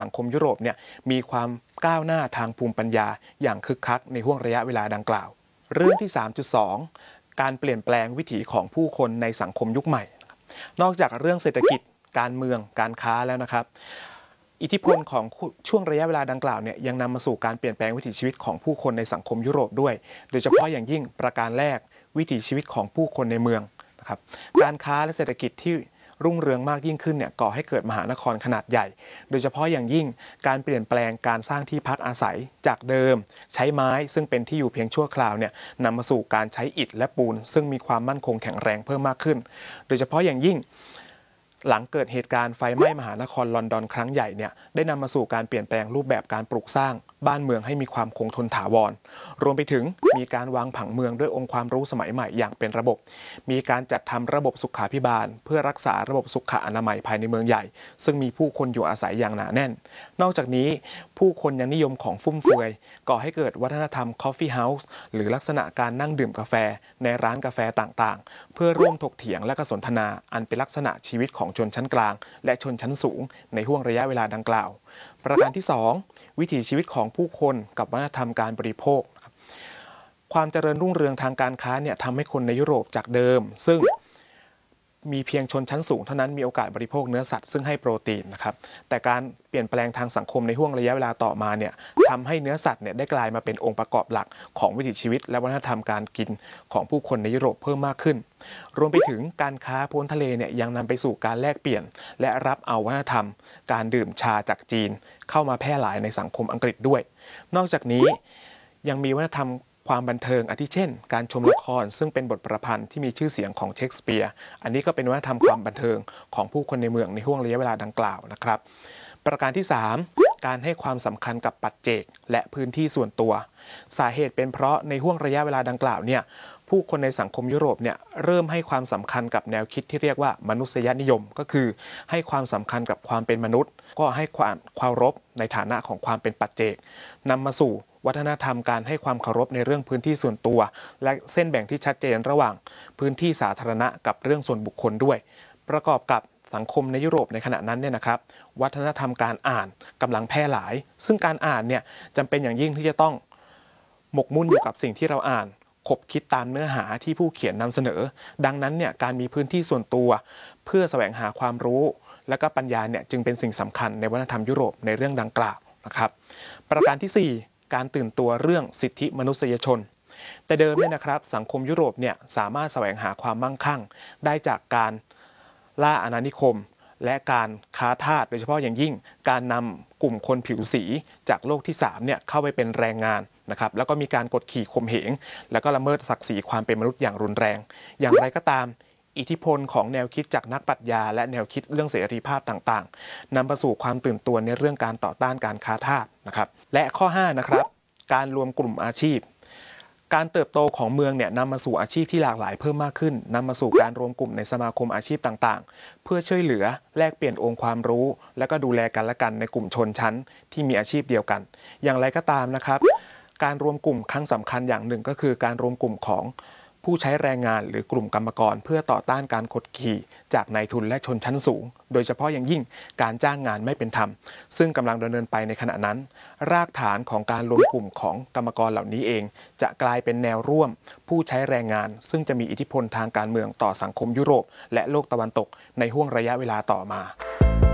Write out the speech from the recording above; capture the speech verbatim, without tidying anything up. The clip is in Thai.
สังคมยุโรปเนี่ยมีความก้าวหน้าทางภูมิปัญญาอย่างคึกคักในห่วงระยะเวลาดังกล่าวเรื่องที่ สามจุดสอง การเปลี่ยนแปลงวิถีของผู้คนในสังคมยุคใหม่นอกจากเรื่องเศรษฐกิจการเมืองการค้าแล้วนะครับอิทธิพลของช่วงระยะเวลาดังกล่าวเนี่ยยังนำมาสู่การเปลี่ยนแปลงวิถีชีวิตของผู้คนในสังคมยุโรปด้วยโดยเฉพาะอย่างยิ่งประการแรกวิถีชีวิตของผู้คนในเมืองนะครับการค้าและเศรษฐกิจที่รุ่งเรืองมากยิ่งขึ้นเนี่ยก่อให้เกิดมหานครขนาดใหญ่โดยเฉพาะอย่างยิ่งการเปลี่ยนแปลงการสร้างที่พักอาศัยจากเดิมใช้ไม้ซึ่งเป็นที่อยู่เพียงชั่วคราวเนี่ยนำมาสู่การใช้อิฐและปูนซึ่งมีความมั่นคงแข็งแรงเพิ่มมากขึ้นโดยเฉพาะอย่างยิ่งหลังเกิดเหตุการณ์ไฟไหม้มหานครลอนดอนครั้งใหญ่เนี่ยได้นำมาสู่การเปลี่ยนแปลงรูปแบบการปลูกสร้างบ้านเมืองให้มีความคงทนถาวรรวมไปถึงมีการวางผังเมืองด้วยองค์ความรู้สมัยใหม่อย่างเป็นระบบมีการจัดทำระบบสุขาภิบาลเพื่อรักษาระบบสุขอนามัยภายในเมืองใหญ่ซึ่งมีผู้คนอยู่อาศัยอย่างหนาแน่นนอกจากนี้ผู้คนยังนิยมของฟุ่มเฟือยก่อให้เกิดวัฒนธรรม Coffee House หรือลักษณะการนั่งดื่มกาแฟในร้านกาแฟต่างๆเพื่อร่วมถกเถียงและก็สนทนาอันเป็นลักษณะชีวิตของชนชั้นกลางและชนชั้นสูงในห่วงระยะเวลาดังกล่าวประการที่สองวิถีชีวิตของผู้คนกับวัฒนธรรมการบริโภคความเจริญรุ่งเรืองทางการค้าเนี่ยทำให้คนในยุโรปจากเดิมซึ่งมีเพียงชนชั้นสูงเท่านั้นมีโอกาสบริโภคเนื้อสัตว์ซึ่งให้โปรตีนนะครับแต่การเปลี่ยนแปลงทางสังคมในห่วงระยะเวลาต่อมาเนี่ยทำให้เนื้อสัตว์เนี่ยได้กลายมาเป็นองค์ประกอบหลักของวิถีชีวิตและวัฒนธรรมการกินของผู้คนในยุโรปเพิ่มมากขึ้นรวมไปถึงการค้าพ้นทะเลเนี่ยยังนำไปสู่การแลกเปลี่ยนและรับเอาวัฒนธรรมการดื่มชาจากจีนเข้ามาแพร่หลายในสังคมอังกฤษด้วยนอกจากนี้ยังมีวัฒนธรรมความบันเทิงอาทิเช่นการชมละครซึ่งเป็นบทประพันธ์ที่มีชื่อเสียงของเชคสเปียร์อันนี้ก็เป็นวัฒนธรรมความบันเทิงของผู้คนในเมืองในห่วงระยะเวลาดังกล่าวนะครับประการที่สามการให้ความสำคัญกับปัจเจกและพื้นที่ส่วนตัวสาเหตุเป็นเพราะในห่วงระยะเวลาดังกล่าวเนี่ยผู้คนในสังคมยุโรปเนี่ยเริ่มให้ความสำคัญกับแนวคิดที่เรียกว่ามนุษยนิยมก็คือให้ความสำคัญกับความเป็นมนุษย์ก็ให้ความเคารพในฐานะของความเป็นปัจเจกนำมาสู่วัฒนธรรมการให้ความเคารพในเรื่องพื้นที่ส่วนตัวและเส้นแบ่งที่ชัดเจนระหว่างพื้นที่สาธารณะกับเรื่องส่วนบุคคลด้วยประกอบกับสังคมในยุโรปในขณะนั้นเนี่ยนะครับวัฒนธรรมการอ่านกำลังแพร่หลายซึ่งการอ่านเนี่ยจำเป็นอย่างยิ่งที่จะต้องหมกมุ่นอยู่กับสิ่งที่เราอ่านคบคิดตามเนื้อหาที่ผู้เขียนนำเสนอดังนั้นเนี่ยการมีพื้นที่ส่วนตัวเพื่อแสวงหาความรู้และก็ปัญญาเนี่ยจึงเป็นสิ่งสำคัญในวัฒนธรรมยุโรปในเรื่องดังกล่าวนะครับประการที่สี่การตื่นตัวเรื่องสิทธิมนุษยชนแต่เดิมเนี่ยนะครับสังคมยุโรปเนี่ยสามารถแสวงหาความมั่งคั่งได้จากการล่าอาณานิคมและการค้าทาสโดยเฉพาะอย่างยิ่งการนำกลุ่มคนผิวสีจากโลกที่สามเนี่ยเข้าไปเป็นแรงงานนะครับแล้วก็มีการกดขี่ข่มเหงแล้วก็ละเมิดศักดิ์ศรีความเป็นมนุษย์อย่างรุนแรงอย่างไรก็ตามอิทธิพลของแนวคิดจากนักปรัชญาและแนวคิดเรื่องเสรีภาพต่างๆนำไปสู่ความตื่นตัวในเรื่องการต่อต้านการค้าทาสนะครับและข้อห้านะครับการรวมกลุ่มอาชีพการเติบโตของเมืองเนี่ยนำมาสู่อาชีพที่หลากหลายเพิ่มมากขึ้นนำมาสู่การรวมกลุ่มในสมาคมอาชีพต่างๆเพื่อช่วยเหลือแลกเปลี่ยนองค์ความรู้และก็ดูแลกันและกันในกลุ่มชนชั้นที่มีอาชีพเดียวกันอย่างไรก็ตามนะครับการรวมกลุ่มครั้งสำคัญอย่างหนึ่งก็คือการรวมกลุ่มของผู้ใช้แรงงานหรือกลุ่มกรรมกรเพื่อต่อต้านการกดขี่จากนายทุนและชนชั้นสูงโดยเฉพาะอย่างยิ่งการจ้างงานไม่เป็นธรรมซึ่งกำลังดำเนินไปในขณะนั้นรากฐานของการรวมกลุ่มของกรรมกรเหล่านี้เองจะกลายเป็นแนวร่วมผู้ใช้แรงงานซึ่งจะมีอิทธิพลทางการเมืองต่อสังคมยุโรปและโลกตะวันตกในห่วงระยะเวลาต่อมา